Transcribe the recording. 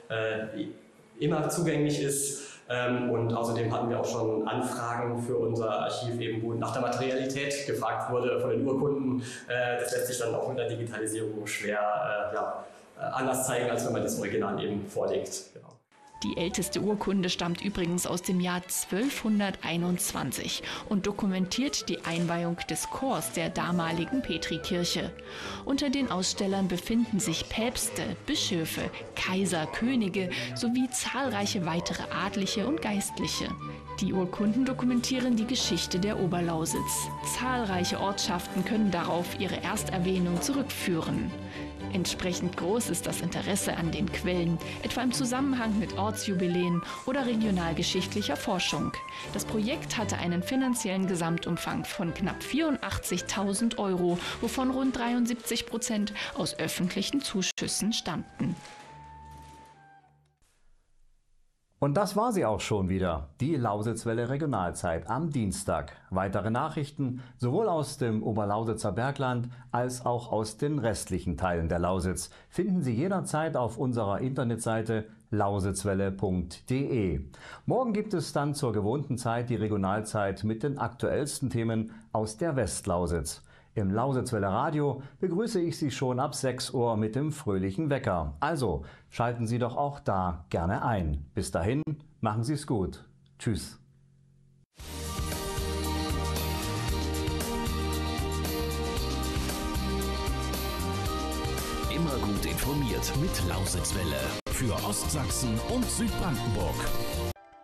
immer zugänglich ist. Und außerdem hatten wir auch schon Anfragen für unser Archiv, eben wo nach der Materialität gefragt wurde von den Urkunden. Das lässt sich dann auch mit der Digitalisierung schwer anders zeigen, als wenn man das Original eben vorlegt. Genau. Die älteste Urkunde stammt übrigens aus dem Jahr 1221 und dokumentiert die Einweihung des Chors der damaligen Petrikirche. Unter den Ausstellern befinden sich Päpste, Bischöfe, Kaiser, Könige sowie zahlreiche weitere Adlige und Geistliche. Die Urkunden dokumentieren die Geschichte der Oberlausitz. Zahlreiche Ortschaften können darauf ihre Ersterwähnung zurückführen. Entsprechend groß ist das Interesse an den Quellen, etwa im Zusammenhang mit Ortsjubiläen oder regionalgeschichtlicher Forschung. Das Projekt hatte einen finanziellen Gesamtumfang von knapp 84.000 €, wovon rund 73% aus öffentlichen Zuschüssen stammten. Und das war sie auch schon wieder, die Lausitzwelle Regionalzeit am Dienstag. Weitere Nachrichten sowohl aus dem Oberlausitzer Bergland als auch aus den restlichen Teilen der Lausitz finden Sie jederzeit auf unserer Internetseite lausitzwelle.de. Morgen gibt es dann zur gewohnten Zeit die Regionalzeit mit den aktuellsten Themen aus der Westlausitz. Im Lausitzwelle Radio begrüße ich Sie schon ab 6 Uhr mit dem fröhlichen Wecker. Also schalten Sie doch auch da gerne ein. Bis dahin, machen Sie es gut. Tschüss. Immer gut informiert mit Lausitzwelle für Ostsachsen und Südbrandenburg.